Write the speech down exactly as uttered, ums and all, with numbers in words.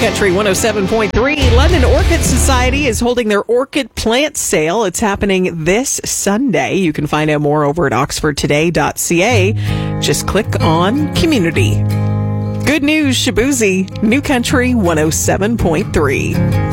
Country one oh seven point three. London Orchid Society is holding their orchid plant sale. It's happening this Sunday. You can find out more over at oxford today dot c a. Just click on Community. Good news, Shaboozey, New Country one oh seven point three.